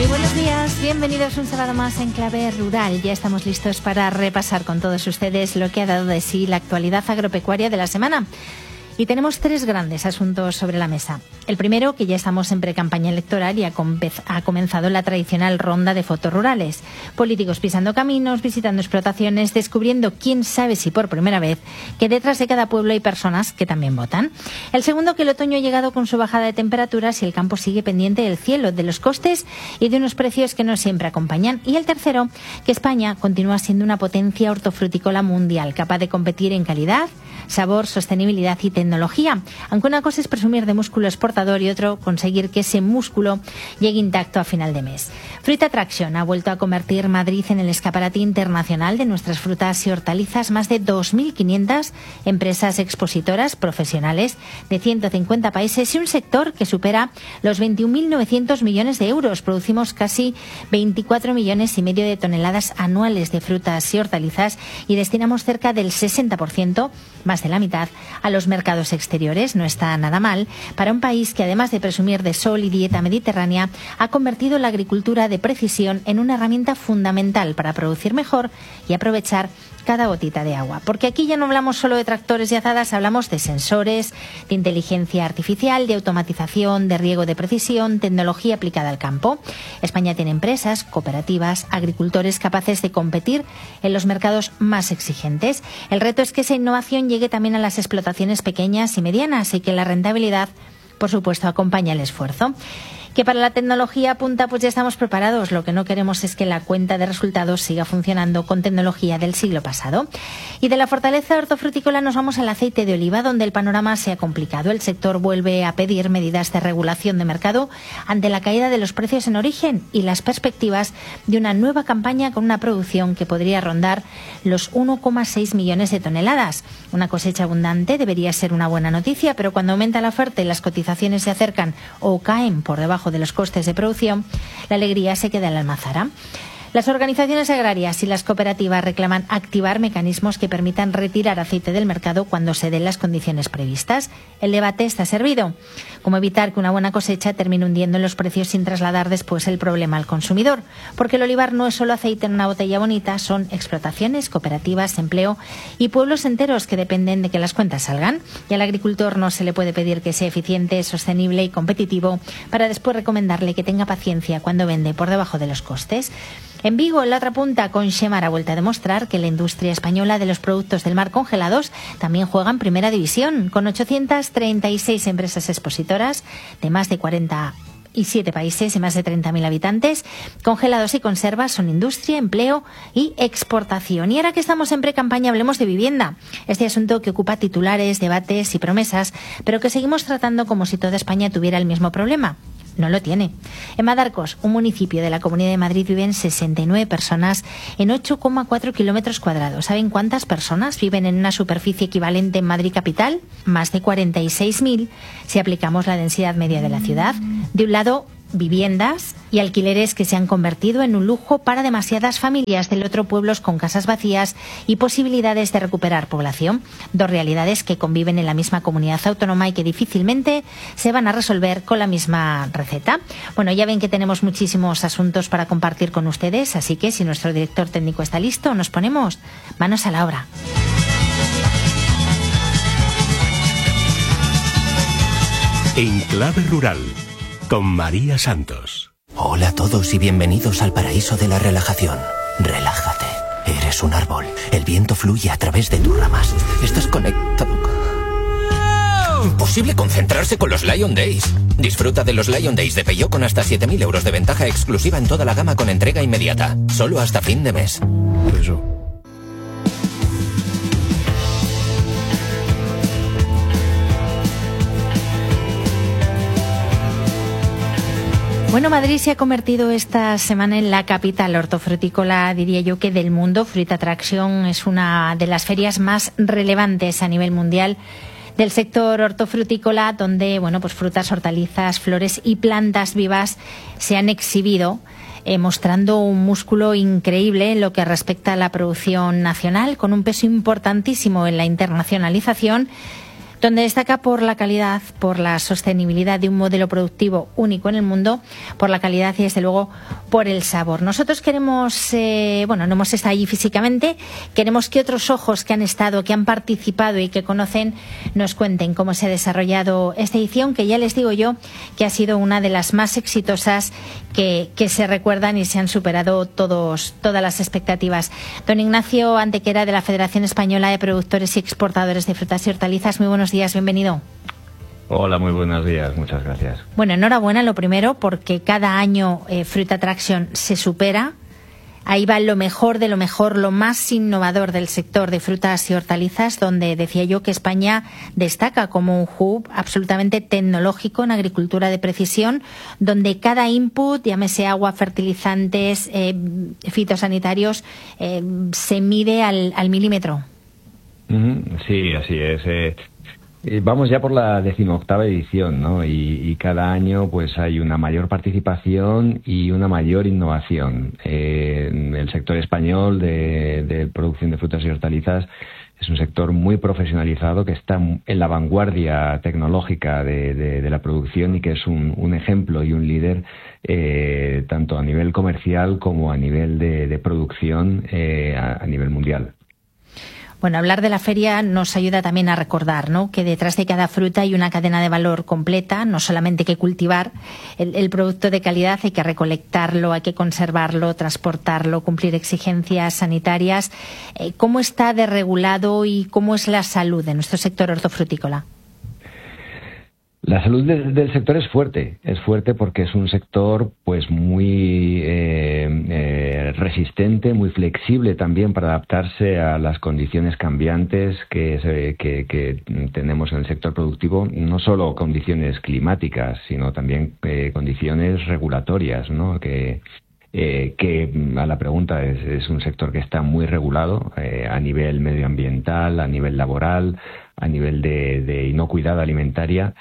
Muy buenos días, bienvenidos un sábado más en Clave Rural. Ya estamos listos para repasar con todos ustedes lo que ha dado de sí la actualidad agropecuaria de la semana. Y tenemos tres grandes asuntos sobre la mesa. El primero, que ya estamos en pre-campaña electoral y ha comenzado la tradicional ronda de fotos rurales. Políticos pisando caminos, visitando explotaciones, descubriendo, quién sabe si por primera vez, que detrás de cada pueblo hay personas que también votan. El segundo, que el otoño ha llegado con su bajada de temperaturas y el campo sigue pendiente del cielo, de los costes y de unos precios que no siempre acompañan. Y el tercero, que España continúa siendo una potencia hortofrutícola mundial, capaz de competir en calidad, sabor, sostenibilidad y tecnología. Aunque una cosa es presumir de músculo exportador y otro conseguir que ese músculo llegue intacto a final de mes. Fruit Attraction ha vuelto a convertir Madrid en el escaparate internacional de nuestras frutas y hortalizas. Más de 2.500 empresas expositoras profesionales de 150 países y un sector que supera los 21.900 millones de euros. Producimos casi 24 millones y medio de toneladas anuales de frutas y hortalizas y destinamos cerca del 60%, más de la mitad, a los mercados exteriores. No está nada mal para un país que, además de presumir de sol y dieta mediterránea, ha convertido la agricultura de precisión en una herramienta fundamental para producir mejor y aprovechar cada gotita de agua. Porque aquí ya no hablamos solo de tractores y azadas, hablamos de sensores, de inteligencia artificial, de automatización, de riego de precisión, tecnología aplicada al campo. España tiene empresas, cooperativas, agricultores capaces de competir en los mercados más exigentes. El reto es que esa innovación llegue también a las explotaciones pequeñas y medianas y que la rentabilidad, por supuesto, acompañe el esfuerzo. Que para la tecnología punta pues ya estamos preparados. Lo que no queremos es que la cuenta de resultados siga funcionando con tecnología del siglo pasado. Y de la fortaleza hortofrutícola nos vamos al aceite de oliva, donde el panorama se ha complicado. El sector vuelve a pedir medidas de regulación de mercado ante la caída de los precios en origen y las perspectivas de una nueva campaña con una producción que podría rondar los 1,6 millones de toneladas. Una cosecha abundante debería ser una buena noticia, pero cuando aumenta la oferta y las cotizaciones se acercan o caen por debajo de los costes de producción, la alegría se queda en la almazara. Las organizaciones agrarias y las cooperativas reclaman activar mecanismos que permitan retirar aceite del mercado cuando se den las condiciones previstas. El debate está servido. ¿Cómo evitar que una buena cosecha termine hundiendo en los precios sin trasladar después el problema al consumidor? Porque el olivar no es solo aceite en una botella bonita, son explotaciones, cooperativas, empleo y pueblos enteros que dependen de que las cuentas salgan. Y al agricultor no se le puede pedir que sea eficiente, sostenible y competitivo para después recomendarle que tenga paciencia cuando vende por debajo de los costes. En Vigo, en la otra punta, Conxemar ha vuelto a demostrar que la industria española de los productos del mar congelados también juega en primera división, con 836 empresas expositoras de más de 47 países y más de 30.000 habitantes. Congelados y conservas son industria, empleo y exportación. Y ahora que estamos en pre-campaña, hablemos de vivienda. Este asunto que ocupa titulares, debates y promesas, pero que seguimos tratando como si toda España tuviera el mismo problema. No lo tiene. En Madarcos, un municipio de la Comunidad de Madrid, viven 69 personas en 8,4 kilómetros cuadrados. ¿Saben cuántas personas viven en una superficie equivalente en Madrid capital? Más de 46.000 si aplicamos la densidad media de la ciudad. De un lado, viviendas y alquileres que se han convertido en un lujo para demasiadas familias. Del otro, pueblos con casas vacías y posibilidades de recuperar población. Dos realidades que conviven en la misma comunidad autónoma y que difícilmente se van a resolver con la misma receta. Bueno, ya ven que tenemos muchísimos asuntos para compartir con ustedes, así que si nuestro director técnico está listo, nos ponemos manos a la obra. En Clave Rural, con María Santos. Hola a todos y bienvenidos al paraíso de la relajación. Relájate. Eres un árbol. El viento fluye a través de tus ramas. Estás conectado. Imposible concentrarse con los Lion Days. Disfruta de los Lion Days de Peugeot con hasta 7.000 euros de ventaja exclusiva en toda la gama con entrega inmediata. Solo hasta fin de mes. Eso. Bueno, Madrid se ha convertido esta semana en la capital hortofrutícola, diría yo, que del mundo. Fruit Attraction es una de las ferias más relevantes a nivel mundial del sector hortofrutícola, donde, bueno, pues frutas, hortalizas, flores y plantas vivas se han exhibido, mostrando un músculo increíble en lo que respecta a la producción nacional, con un peso importantísimo en la internacionalización. donde destaca por la calidad, por la sostenibilidad de un modelo productivo único en el mundo, por la calidad y desde luego por el sabor. Nosotros queremos, no hemos estado allí físicamente, queremos que otros ojos que han estado, que han participado y que conocen nos cuenten cómo se ha desarrollado esta edición, que ya les digo yo que ha sido una de las más exitosas que se recuerdan y se han superado todas las expectativas. Don Ignacio Antequera, de la Federación Española de Productores y Exportadores de Frutas y Hortalizas, muy buenos días, bienvenido. Hola, muy buenos días, muchas gracias. Bueno, enhorabuena lo primero, porque cada año Fruit Attraction se supera. Ahí va lo mejor de lo mejor, lo más innovador del sector de frutas y hortalizas, donde decía yo que España destaca como un hub absolutamente tecnológico en agricultura de precisión, donde cada input, llámese agua, fertilizantes, fitosanitarios, se mide al milímetro. Sí, así es. Vamos ya por la 18ª edición, ¿no? Y cada año pues hay una mayor participación y una mayor innovación. El sector español de producción de frutas y hortalizas es un sector muy profesionalizado que está en la vanguardia tecnológica de la producción y que es un ejemplo y un líder tanto a nivel comercial como a nivel de producción a nivel mundial. Bueno, hablar de la feria nos ayuda también a recordar, ¿no?, que detrás de cada fruta hay una cadena de valor completa, no solamente hay que cultivar el producto de calidad, hay que recolectarlo, hay que conservarlo, transportarlo, cumplir exigencias sanitarias. ¿Cómo está desregulado y cómo es la salud de nuestro sector hortofrutícola? La salud del sector es fuerte porque es un sector pues muy resistente, muy flexible también para adaptarse a las condiciones cambiantes que tenemos en el sector productivo, no solo condiciones climáticas, sino también condiciones regulatorias, ¿no? Que a la pregunta es un sector que está muy regulado a nivel medioambiental, a nivel laboral, a nivel de inocuidad alimentaria.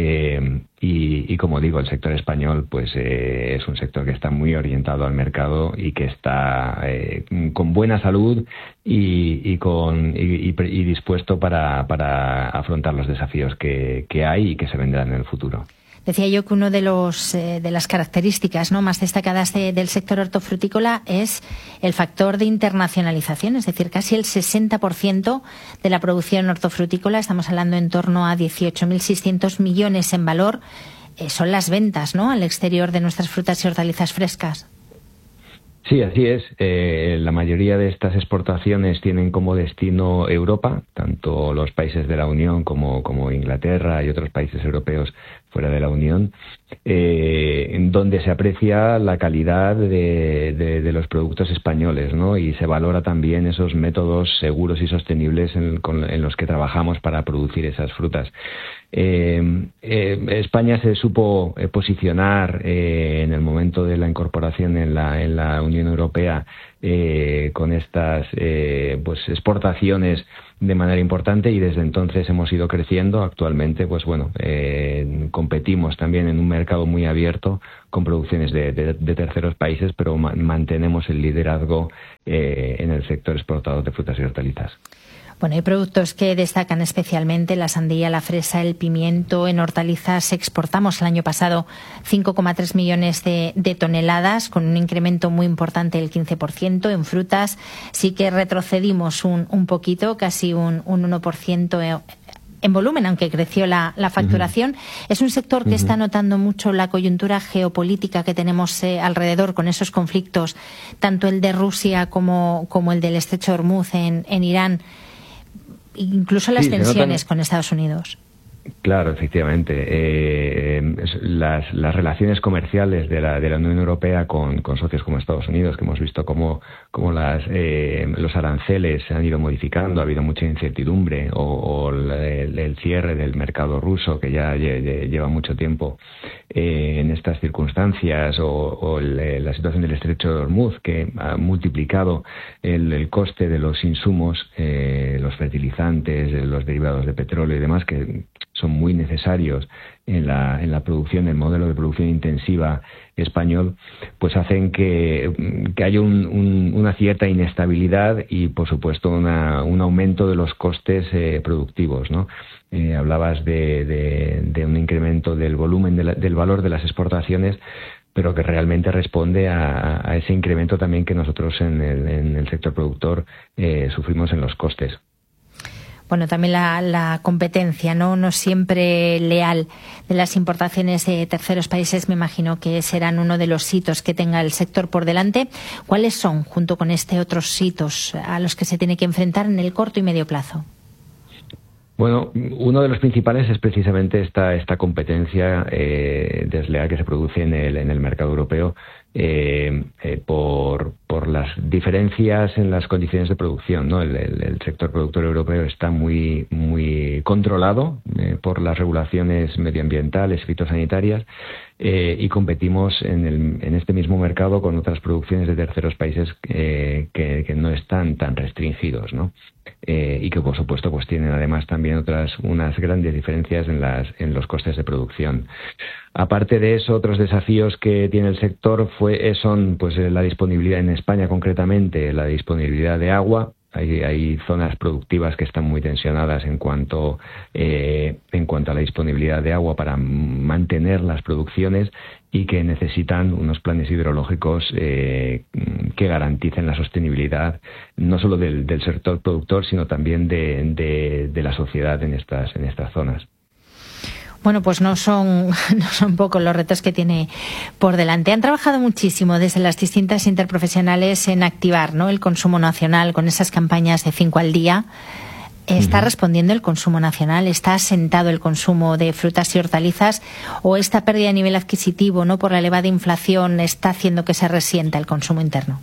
Y como digo, el sector español pues es un sector que está muy orientado al mercado y que está con buena salud y dispuesto para afrontar los desafíos que hay y que se vendrán en el futuro. Decía yo que uno de las características, ¿no?, más destacadas del sector hortofrutícola es el factor de internacionalización, es decir, casi el 60% de la producción hortofrutícola, estamos hablando en torno a 18.600 millones en valor, son las ventas, ¿no?, al exterior de nuestras frutas y hortalizas frescas. Sí, así es. La mayoría de estas exportaciones tienen como destino Europa, tanto los países de la Unión como Inglaterra y otros países europeos fuera de la Unión, en donde se aprecia la calidad de los productos españoles, ¿no? Y se valora también esos métodos seguros y sostenibles en los que trabajamos para producir esas frutas. España se supo posicionar en el momento de la incorporación en la Unión Europea con estas exportaciones de manera importante, y desde entonces hemos ido creciendo. Actualmente competimos también en un mercado muy abierto con producciones de terceros países, pero mantenemos el liderazgo en el sector exportador de frutas y hortalizas. Bueno, hay productos que destacan especialmente: la sandía, la fresa, el pimiento. En hortalizas exportamos el año pasado 5,3 millones de toneladas, con un incremento muy importante del 15%. En frutas sí que retrocedimos un poquito, casi un 1% en volumen, aunque creció la facturación. Es un sector que está notando mucho la coyuntura geopolítica que tenemos alrededor, con esos conflictos, tanto el de Rusia como el del estrecho de Hormuz en Irán, incluso las tensiones con Estados Unidos. Claro, efectivamente. Las relaciones comerciales de la Unión Europea con socios como Estados Unidos, que hemos visto cómo los aranceles se han ido modificando, ha habido mucha incertidumbre, o el cierre del mercado ruso, que ya lleva mucho tiempo en estas circunstancias, o la situación del estrecho de Hormuz, que ha multiplicado el coste de los insumos, los fertilizantes, los derivados de petróleo y demás, que son muy necesarios en la producción, el modelo de producción intensiva español, pues hacen que haya una cierta inestabilidad y, por supuesto, un aumento de los costes productivos, ¿no? Hablabas de un incremento del volumen del valor de las exportaciones, pero que realmente responde a ese incremento también que nosotros en el sector productor sufrimos en los costes. Bueno, también la competencia, no siempre leal de las importaciones de terceros países, me imagino que serán uno de los hitos que tenga el sector por delante. ¿Cuáles son, junto con otros hitos a los que se tiene que enfrentar en el corto y medio plazo? Bueno, uno de los principales es precisamente esta competencia desleal que se produce en el mercado europeo por las diferencias en las condiciones de producción, ¿no? El sector productor europeo está muy controlado por las regulaciones medioambientales, fitosanitarias, y competimos en este mismo mercado con otras producciones de terceros países que no están tan restringidos, ¿no? Y que, por supuesto, pues tienen además también unas grandes diferencias en los costes de producción. Aparte de eso, otros desafíos que tiene el sector son pues la disponibilidad en España, concretamente la disponibilidad de agua. Hay zonas productivas que están muy tensionadas en cuanto a la disponibilidad de agua para mantener las producciones y que necesitan unos planes hidrológicos que garanticen la sostenibilidad no solo del sector productor, sino también de la sociedad en estas zonas. Bueno, pues no son pocos los retos que tiene por delante. Han trabajado muchísimo desde las distintas interprofesionales en activar, ¿no?, el consumo nacional con esas campañas de 5 al día. ¿Está respondiendo el consumo nacional? ¿Está asentado el consumo de frutas y hortalizas? ¿O esta pérdida de nivel adquisitivo, no, por la elevada inflación, está haciendo que se resienta el consumo interno?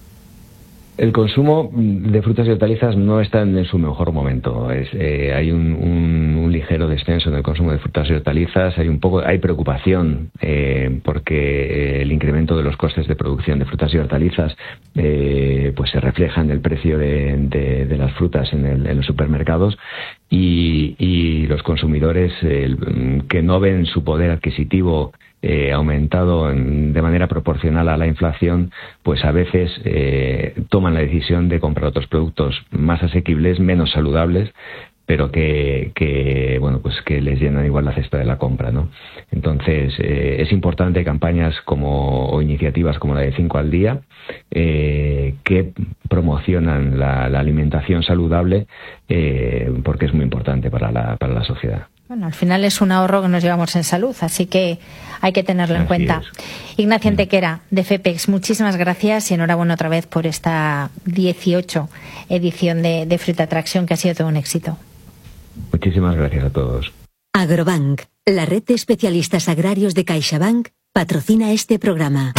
El consumo de frutas y hortalizas no está en su mejor momento. Hay un ligero descenso en el consumo de frutas y hortalizas. Hay preocupación porque el incremento de los costes de producción de frutas y hortalizas pues se refleja en el precio de las frutas en los supermercados y los consumidores que no ven su poder adquisitivo aumentado de manera proporcional a la inflación, pues a veces toman la decisión de comprar otros productos más asequibles, menos saludables, pero que les llenan igual la cesta de la compra, ¿no? Entonces es importante campañas o iniciativas como la de 5 al día que promocionan la alimentación saludable porque es muy importante para la sociedad. Bueno, al final es un ahorro que nos llevamos en salud, así que hay que tenerlo en cuenta. Ignacio Antequera, de FEPEX, muchísimas gracias y enhorabuena otra vez por esta 18 edición de Fruit Attraction, que ha sido todo un éxito. Muchísimas gracias a todos. Agrobank, la red de especialistas agrarios de CaixaBank, patrocina este programa.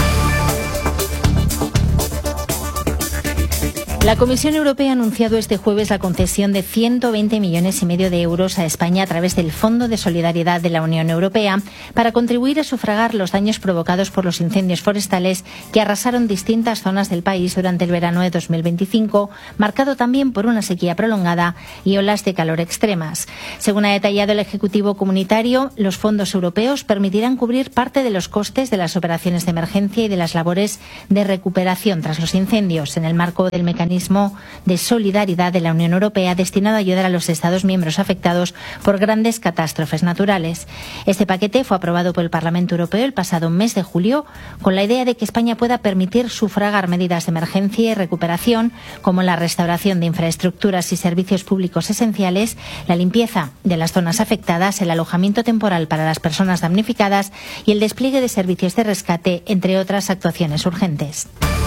La Comisión Europea ha anunciado este jueves la concesión de 120,5 millones de euros a España a través del Fondo de Solidaridad de la Unión Europea para contribuir a sufragar los daños provocados por los incendios forestales que arrasaron distintas zonas del país durante el verano de 2025, marcado también por una sequía prolongada y olas de calor extremas. Según ha detallado el Ejecutivo Comunitario, los fondos europeos permitirán cubrir parte de los costes de las operaciones de emergencia y de las labores de recuperación tras los incendios en el marco del mecanismo de solidaridad de la Unión Europea destinado a ayudar a los Estados miembros afectados por grandes catástrofes naturales. Este paquete fue aprobado por el Parlamento Europeo el pasado mes de julio con la idea de que España pueda permitir sufragar medidas de emergencia y recuperación como la restauración de infraestructuras y servicios públicos esenciales, la limpieza de las zonas afectadas, el alojamiento temporal para las personas damnificadas y el despliegue de servicios de rescate, entre otras actuaciones urgentes.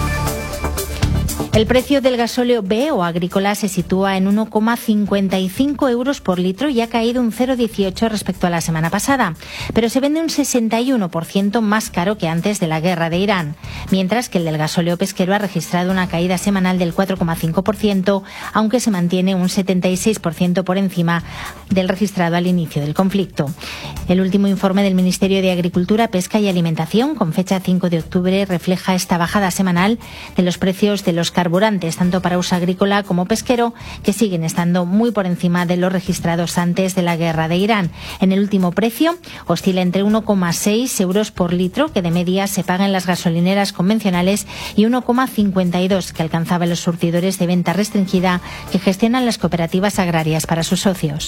El precio del gasóleo B o agrícola se sitúa en 1,55 euros por litro y ha caído un 0,18 respecto a la semana pasada, pero se vende un 61% más caro que antes de la guerra de Irán, mientras que el del gasóleo pesquero ha registrado una caída semanal del 4,5%, aunque se mantiene un 76% por encima del registrado al inicio del conflicto. El último informe del Ministerio de Agricultura, Pesca y Alimentación, con fecha 5 de octubre, refleja esta bajada semanal de los precios de los carburantes carburantes, tanto para uso agrícola como pesquero, que siguen estando muy por encima de los registrados antes de la guerra de Irán. En el último precio oscila entre 1,6 euros por litro, que de media se paga en las gasolineras convencionales, y 1,52 que alcanzaba los surtidores de venta restringida que gestionan las cooperativas agrarias para sus socios.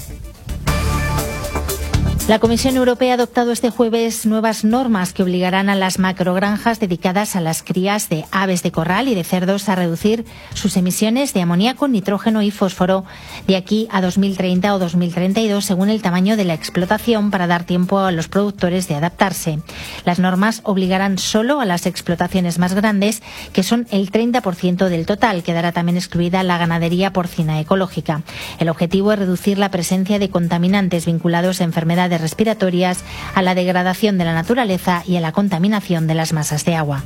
La Comisión Europea ha adoptado este jueves nuevas normas que obligarán a las macrogranjas dedicadas a las crías de aves de corral y de cerdos a reducir sus emisiones de amoníaco, nitrógeno y fósforo de aquí a 2030 o 2032, según el tamaño de la explotación, para dar tiempo a los productores de adaptarse. Las normas obligarán solo a las explotaciones más grandes, que son el 30% del total. Quedará también excluida la ganadería porcina ecológica. El objetivo es reducir la presencia de contaminantes vinculados a enfermedades respiratorias, a la degradación de la naturaleza y a la contaminación de las masas de agua.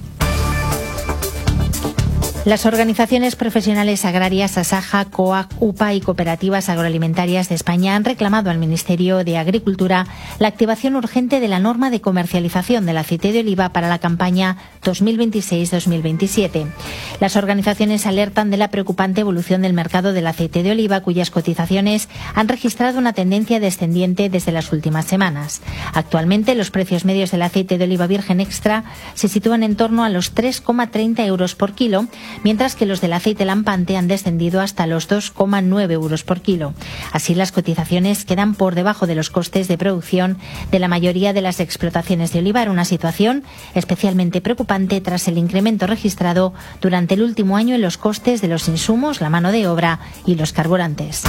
Las organizaciones profesionales agrarias Asaja, COAG, UPA y cooperativas agroalimentarias de España han reclamado al Ministerio de Agricultura la activación urgente de la norma de comercialización del aceite de oliva para la campaña 2026-2027. Las organizaciones alertan de la preocupante evolución del mercado del aceite de oliva, cuyas cotizaciones han registrado una tendencia descendiente desde las últimas semanas. Actualmente, los precios medios del aceite de oliva virgen extra se sitúan en torno a los 3,30 euros por kilo, mientras que los del aceite lampante han descendido hasta los 2,9 euros por kilo. Así, las cotizaciones quedan por debajo de los costes de producción de la mayoría de las explotaciones de olivar, una situación especialmente preocupante tras el incremento registrado durante el último año en los costes de los insumos, la mano de obra y los carburantes.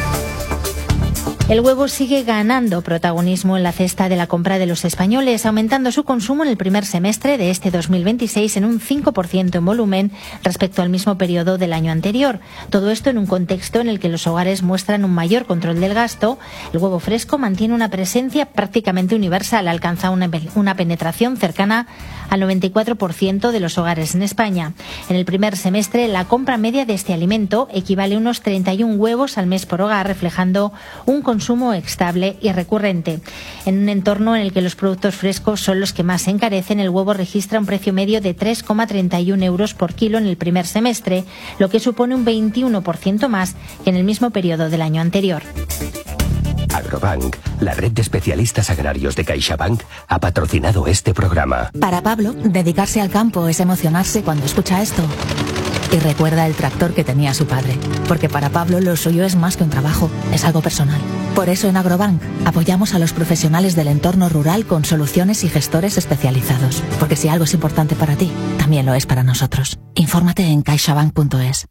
El huevo sigue ganando protagonismo en la cesta de la compra de los españoles, aumentando su consumo en el primer semestre de este 2026 en un 5% en volumen respecto al mismo periodo del año anterior. Todo esto en un contexto en el que los hogares muestran un mayor control del gasto. El huevo fresco mantiene una presencia prácticamente universal, alcanza una penetración cercana al 94% de los hogares en España. En el primer semestre, la compra media de este alimento equivale a unos 31 huevos al mes por hogar, reflejando un consumo estable y recurrente. En un entorno en el que los productos frescos son los que más se encarecen, el huevo registra un precio medio de 3,31 euros por kilo en el primer semestre, lo que supone un 21% más que en el mismo periodo del año anterior. Agrobank, la red de especialistas agrarios de CaixaBank, ha patrocinado este programa. Para Pablo, dedicarse al campo es emocionarse cuando escucha esto. Y recuerda el tractor que tenía su padre, porque para Pablo lo suyo es más que un trabajo, es algo personal. Por eso en Agrobank apoyamos a los profesionales del entorno rural con soluciones y gestores especializados, porque si algo es importante para ti, también lo es para nosotros. Infórmate en caixabank.es.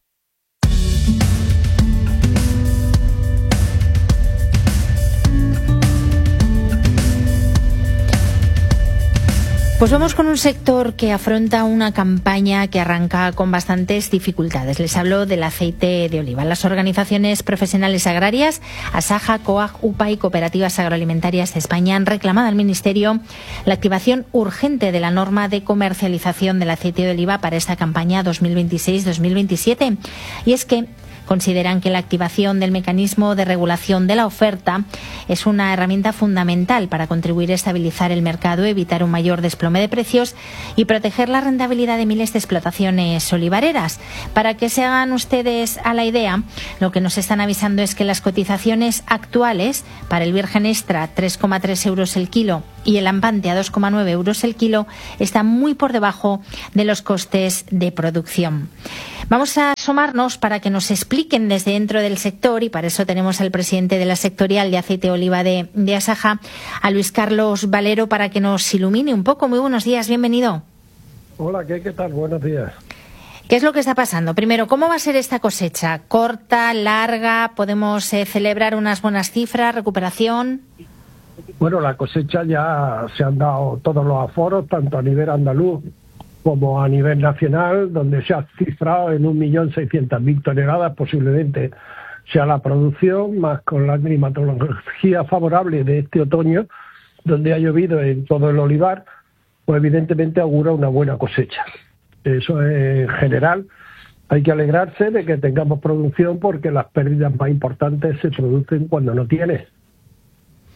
Pues vamos con un sector que afronta una campaña que arranca con bastantes dificultades. Les hablo del aceite de oliva. Las organizaciones profesionales agrarias, Asaja, COAG, UPA y cooperativas agroalimentarias de España han reclamado al Ministerio la activación urgente de la norma de comercialización del aceite de oliva para esta campaña 2026-2027. Y es que consideran que la activación del mecanismo de regulación de la oferta es una herramienta fundamental para contribuir a estabilizar el mercado, evitar un mayor desplome de precios y proteger la rentabilidad de miles de explotaciones olivareras. Para que se hagan ustedes a la idea, lo que nos están avisando es que las cotizaciones actuales para el virgen extra, 3,3 euros el kilo, y el lampante a 2,9 euros el kilo, están muy por debajo de los costes de producción. Vamos a asomarnos para que nos expliquen desde dentro del sector, y para eso tenemos al presidente de la sectorial de aceite de oliva de Asaja, a Luis Carlos Valero, para que nos ilumine un poco. Muy buenos días, bienvenido. Hola, ¿qué tal? Buenos días. ¿Qué es lo que está pasando? Primero, ¿cómo va a ser esta cosecha? ¿Corta, larga? ¿Podemos celebrar unas buenas cifras, recuperación? Bueno, la cosecha ya se han dado todos los aforos, tanto a nivel andaluz como a nivel nacional, donde se ha cifrado en 1.600.000 toneladas, posiblemente sea la producción, más con la climatología favorable de este otoño, donde ha llovido en todo el olivar, pues evidentemente augura una buena cosecha. Eso es general. Hay que alegrarse de que tengamos producción, porque las pérdidas más importantes se producen cuando no tienes.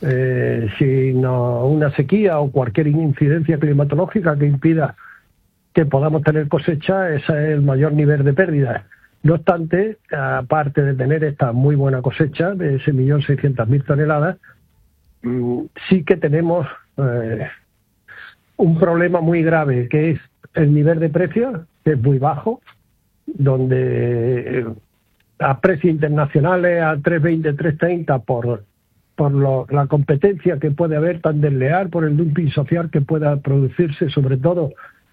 Si no, una sequía o cualquier incidencia climatológica que impida que podamos tener cosecha, ese es el mayor nivel de pérdidas. No obstante, aparte de tener esta muy buena cosecha de ese 1.600.000 toneladas, sí que tenemos un problema muy grave, que es el nivel de precios, que es muy bajo, donde a precios internacionales, a 3.20, 3.30 por la competencia que puede haber tan desleal, por el dumping social que pueda producirse, sobre todo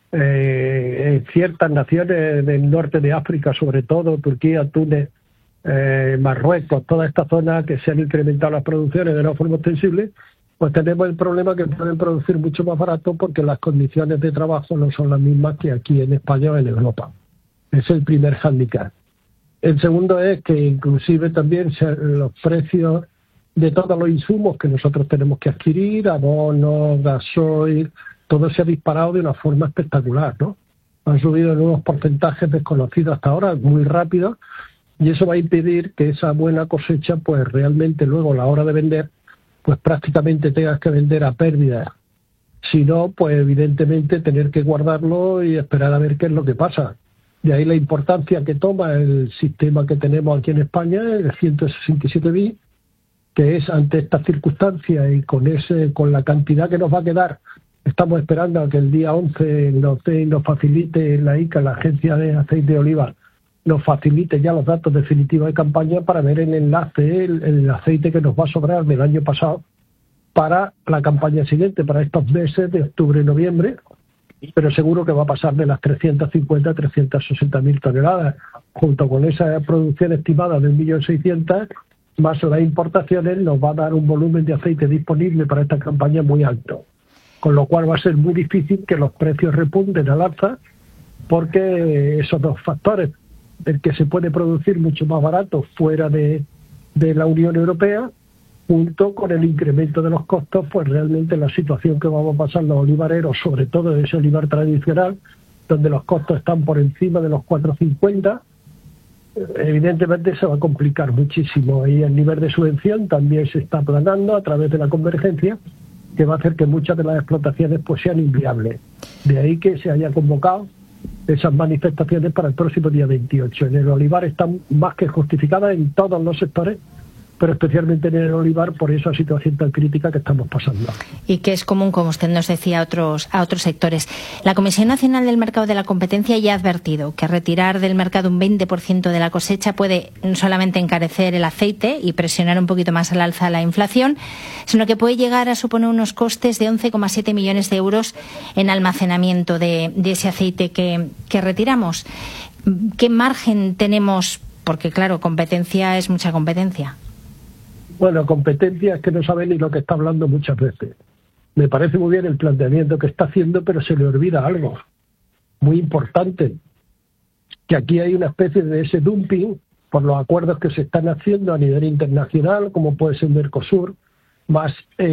en ciertas naciones del norte de África, sobre todo Turquía, Túnez, Marruecos, toda esta zona que se han incrementado las producciones de una forma ostensible, pues tenemos el problema que pueden producir mucho más barato porque las condiciones de trabajo no son las mismas que aquí en España o en Europa. Es el primer hándicap. El segundo es que inclusive también los precios de todos los insumos que nosotros tenemos que adquirir, abonos, gasoil, todo se ha disparado de una forma espectacular, ¿no? Han subido en unos porcentajes desconocidos hasta ahora, muy rápido, y eso va a impedir que esa buena cosecha, pues realmente luego a la hora de vender, pues prácticamente tengas que vender a pérdida. Si no, pues evidentemente tener que guardarlo y esperar a ver qué es lo que pasa. De ahí la importancia que toma el sistema que tenemos aquí en España, el 167 bis, que es ante estas circunstancias y con la cantidad que nos va a quedar. Estamos esperando a que el día 11 nos facilite la ICA, la Agencia de Aceite de Oliva, nos facilite ya los datos definitivos de campaña para ver el enlace, el aceite que nos va a sobrar del año pasado para la campaña siguiente, para estos meses de octubre y noviembre, pero seguro que va a pasar de las 350 a 360.000 toneladas, junto con esa producción estimada de 1.600.000, más las importaciones, nos va a dar un volumen de aceite disponible para esta campaña muy alto. Con lo cual va a ser muy difícil que los precios repunten al alza, porque esos dos factores, el que se puede producir mucho más barato fuera de la Unión Europea, junto con el incremento de los costos, pues realmente la situación que vamos a pasar los olivareros, sobre todo ese olivar tradicional, donde los costos están por encima de los 4,50, evidentemente se va a complicar muchísimo. Y el nivel de subvención también se está aplanando a través de la convergencia, que va a hacer que muchas de las explotaciones pues sean inviables. De ahí que se haya convocado esas manifestaciones para el próximo día 28. En el olivar están más que justificadas en todos los sectores, pero especialmente en el olivar por esa situación tan crítica que estamos pasando. Y que es común, como usted nos decía, a otros sectores. La Comisión Nacional del Mercado de la Competencia ya ha advertido que retirar del mercado un 20% de la cosecha puede no solamente encarecer el aceite y presionar un poquito más al alza la inflación, sino que puede llegar a suponer unos costes de 11,7 millones de euros en almacenamiento de ese aceite que retiramos. ¿Qué margen tenemos? Porque, claro, competencia es mucha competencia. Bueno, competencia es que no sabe ni lo que está hablando muchas veces. Me parece muy bien el planteamiento que está haciendo, pero se le olvida algo muy importante, que aquí hay una especie de ese dumping por los acuerdos que se están haciendo a nivel internacional, como puede ser Mercosur, más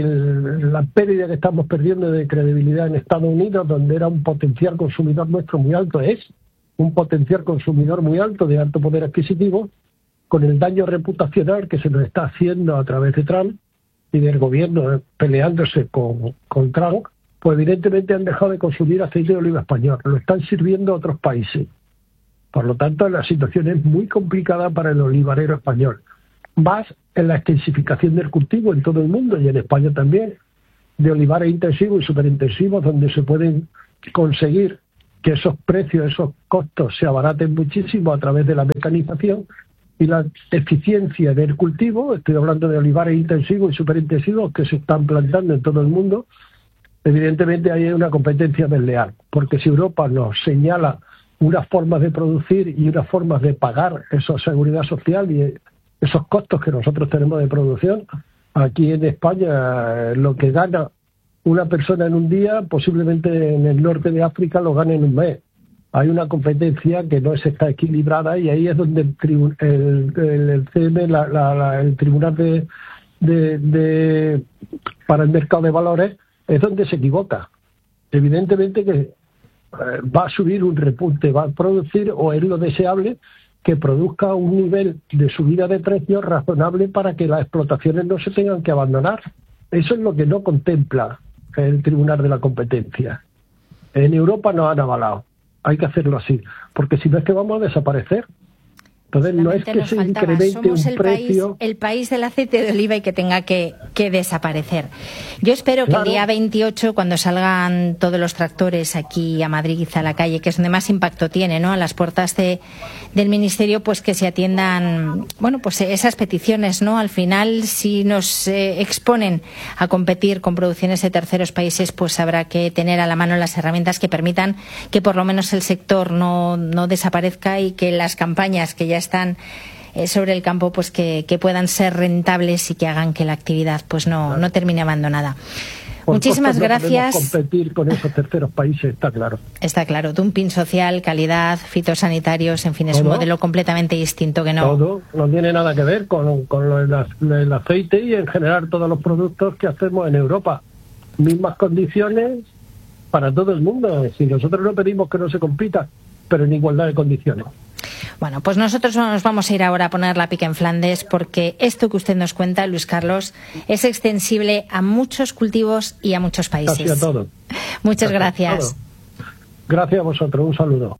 la pérdida que estamos perdiendo de credibilidad en Estados Unidos, donde era un potencial consumidor nuestro muy alto, es un potencial consumidor muy alto, de alto poder adquisitivo, con el daño reputacional que se nos está haciendo a través de Trump y del gobierno peleándose con Trump, pues evidentemente han dejado de consumir aceite de oliva español, lo están sirviendo a otros países. Por lo tanto, la situación es muy complicada para el olivarero español. Más en la extensificación del cultivo en todo el mundo y en España también, de olivares intensivos y superintensivos, donde se pueden conseguir que esos precios, esos costos se abaraten muchísimo a través de la mecanización y la eficiencia del cultivo. Estoy hablando de olivares intensivos y superintensivos que se están plantando en todo el mundo. Evidentemente ahí hay una competencia desleal, porque si Europa nos señala unas formas de producir y unas formas de pagar esa seguridad social y esos costos que nosotros tenemos de producción, aquí en España lo que gana una persona en un día, posiblemente en el norte de África lo gane en un mes. Hay una competencia que no está equilibrada y ahí es donde el CM, el Tribunal para el Mercado de Valores, es donde se equivoca. Evidentemente que va a subir un repunte, va a producir, o es lo deseable, que produzca un nivel de subida de precios razonable para que las explotaciones no se tengan que abandonar. Eso es lo que no contempla el Tribunal de la Competencia. En Europa nos han avalado. hay que hacerlo así, porque si no es que vamos a desaparecer. Entonces no es que se incremente Somos un precio. El país del aceite de oliva y que tenga que desaparecer. Yo espero que el día 28, cuando salgan todos los tractores aquí a Madrid, a la calle, que es donde más impacto tiene, ¿no?, a las puertas del Ministerio, pues que se atiendan, bueno, pues esas peticiones, ¿no? Al final, si nos exponen a competir con producciones de terceros países, pues habrá que tener a la mano las herramientas que permitan que por lo menos el sector no desaparezca y que las campañas que ya están sobre el campo, pues que puedan ser rentables y que hagan que la actividad pues no termine abandonada. Muchísimas gracias. No podemos competir con esos terceros países, está claro. Está claro. Dumping social, calidad, fitosanitarios, en fin, es un modelo completamente distinto que no. Todo no tiene nada que ver con el aceite y en general todos los productos que hacemos en Europa. Mismas condiciones para todo el mundo. Si nosotros no pedimos que no se compita, pero en igualdad de condiciones. Bueno, pues nosotros nos vamos a ir ahora a poner la pica en Flandes, porque esto que usted nos cuenta, Luis Carlos, es extensible a muchos cultivos y a muchos países. Casi a todo. Muchas gracias. Gracias a vosotros. Un saludo.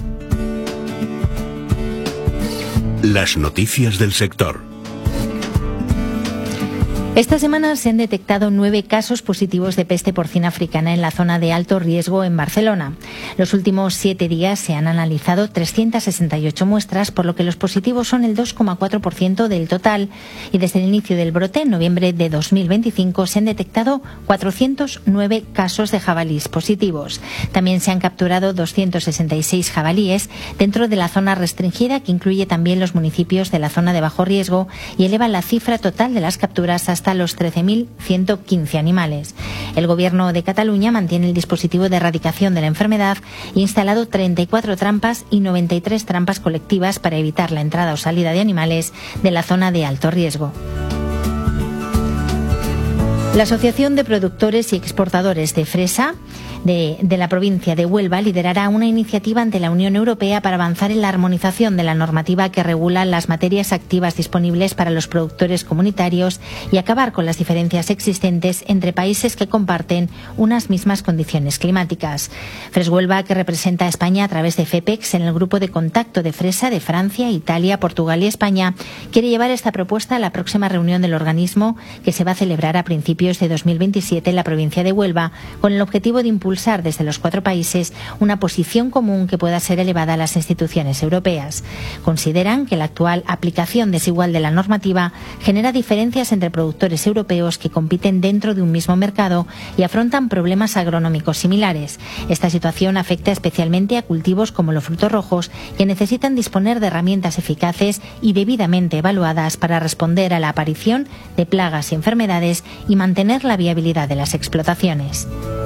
Las noticias del sector. Esta semana se han detectado 9 casos positivos de peste porcina africana en la zona de alto riesgo en Barcelona. Los últimos 7 días se han analizado 368 muestras, por lo que los positivos son el 2,4% del total. Y desde el inicio del brote, en noviembre de 2025, se han detectado 409 casos de jabalíes positivos. También se han capturado 266 jabalíes dentro de la zona restringida, que incluye también los municipios de la zona de bajo riesgo, y eleva la cifra total de las capturas hasta los 13.115 animales. El Gobierno de Cataluña mantiene el dispositivo de erradicación de la enfermedad e ha instalado 34 trampas y 93 trampas colectivas para evitar la entrada o salida de animales de la zona de alto riesgo. La Asociación de Productores y Exportadores de Fresa de la provincia de Huelva liderará una iniciativa ante la Unión Europea para avanzar en la armonización de la normativa que regula las materias activas disponibles para los productores comunitarios y acabar con las diferencias existentes entre países que comparten unas mismas condiciones climáticas. Freshuelva, que representa a España a través de FEPEX en el grupo de contacto de fresa de Francia, Italia, Portugal y España, quiere llevar esta propuesta a la próxima reunión del organismo, que se va a celebrar a principios de 2027 en la provincia de Huelva, con el objetivo de impulsar desde los 4 países una posición común que pueda ser elevada a las instituciones europeas. Consideran que la actual aplicación desigual de la normativa genera diferencias entre productores europeos que compiten dentro de un mismo mercado y afrontan problemas agronómicos similares. Esta situación afecta especialmente a cultivos como los frutos rojos, que necesitan disponer de herramientas eficaces y debidamente evaluadas para responder a la aparición de plagas y enfermedades y mantener la viabilidad de las explotaciones.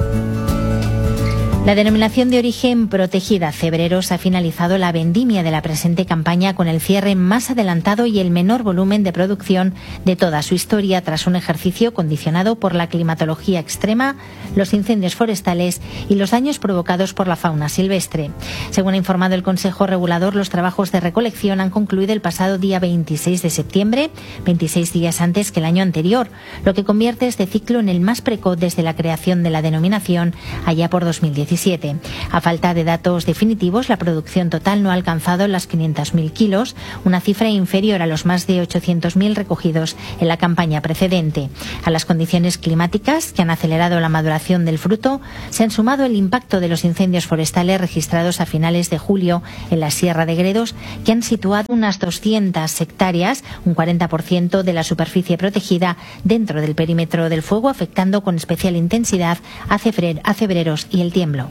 La denominación de origen protegida Cebreros ha finalizado la vendimia de la presente campaña con el cierre más adelantado y el menor volumen de producción de toda su historia, tras un ejercicio condicionado por la climatología extrema, los incendios forestales y los daños provocados por la fauna silvestre. Según ha informado el Consejo Regulador, los trabajos de recolección han concluido el pasado día 26 de septiembre, 26 días antes que el año anterior, lo que convierte este ciclo en el más precoz desde la creación de la denominación allá por 2017. A falta de datos definitivos, la producción total no ha alcanzado las 500.000 kilos, una cifra inferior a los más de 800.000 recogidos en la campaña precedente. A las condiciones climáticas que han acelerado la maduración del fruto se han sumado el impacto de los incendios forestales registrados a finales de julio en la Sierra de Gredos, que han situado unas 200 hectáreas, un 40% de la superficie protegida, dentro del perímetro del fuego, afectando con especial intensidad a Cebreros y El Tiemblo.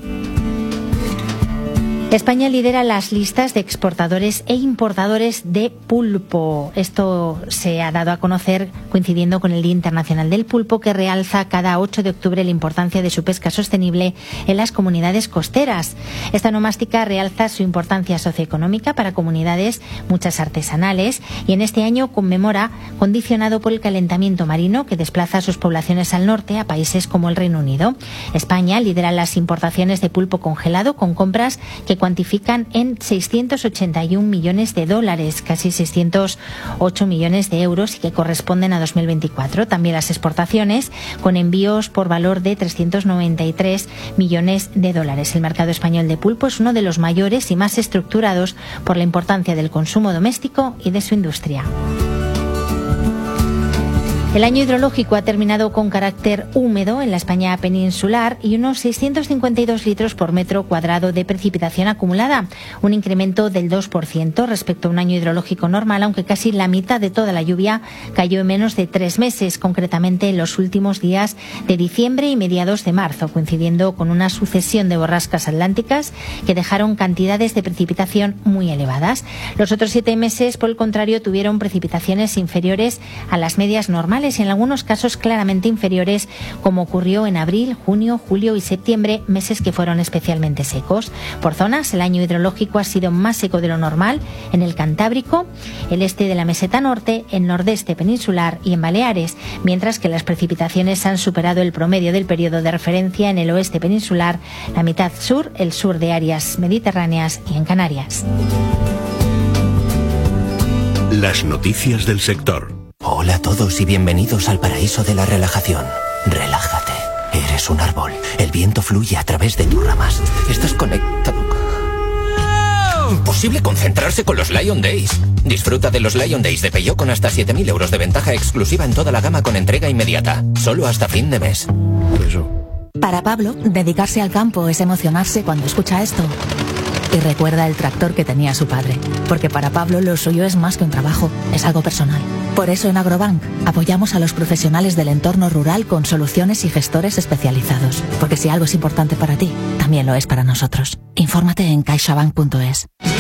España lidera las listas de exportadores e importadores de pulpo. Esto se ha dado a conocer coincidiendo con el Día Internacional del Pulpo, que realza cada 8 de octubre la importancia de su pesca sostenible en las comunidades costeras. Esta nomástica realza su importancia socioeconómica para comunidades, muchas artesanales, y en este año conmemora, condicionado por el calentamiento marino que desplaza sus poblaciones al norte, a países como el Reino Unido. España lidera las importaciones de pulpo congelado, con compras que cuantifican en 681 millones de dólares, casi 608 millones de euros, y que corresponden a 2024. También las exportaciones, con envíos por valor de 393 millones de dólares. El mercado español de pulpo es uno de los mayores y más estructurados por la importancia del consumo doméstico y de su industria. El año hidrológico ha terminado con carácter húmedo en la España peninsular y unos 652 litros por metro cuadrado de precipitación acumulada, un incremento del 2% respecto a un año hidrológico normal, aunque casi la mitad de toda la lluvia cayó en menos de 3 meses, concretamente en los últimos días de diciembre y mediados de marzo, coincidiendo con una sucesión de borrascas atlánticas que dejaron cantidades de precipitación muy elevadas. Los otros 7 meses, por el contrario, tuvieron precipitaciones inferiores a las medias normales y en algunos casos claramente inferiores, como ocurrió en abril, junio, julio y septiembre, meses que fueron especialmente secos. Por zonas, el año hidrológico ha sido más seco de lo normal en el Cantábrico, el este de la meseta norte, el nordeste peninsular y en Baleares, mientras que las precipitaciones han superado el promedio del periodo de referencia en el oeste peninsular, la mitad sur, el sur de áreas mediterráneas y en Canarias. Las noticias del sector. Hola a todos y bienvenidos al paraíso de la relajación. Relájate. Eres un árbol. El viento fluye a través de tus ramas. Estás conectado. Imposible concentrarse con los Lion Days. Disfruta de los Lion Days de Peugeot con hasta 7.000 euros de ventaja exclusiva en toda la gama con entrega inmediata. Solo hasta fin de mes. Para Pablo, dedicarse al campo es emocionarse cuando escucha esto. Y recuerda el tractor que tenía su padre, porque para Pablo lo suyo es más que un trabajo, es algo personal. Por eso en Agrobank apoyamos a los profesionales del entorno rural con soluciones y gestores especializados, porque si algo es importante para ti, también lo es para nosotros. Infórmate en caixabank.es.